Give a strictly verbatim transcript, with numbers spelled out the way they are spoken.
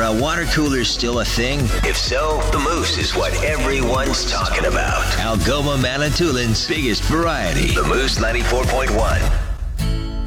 uh, water coolers still a thing? If so, the Moose is what everyone's talking about. Algoma Manitoulин's biggest variety. The Moose ninety-four point one.